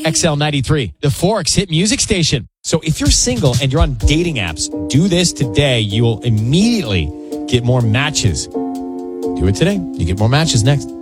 XL93, the Forks hit music station. So if you're single and you're on dating apps, do this today. You will immediately get more matches. Do it today. You get more matches next.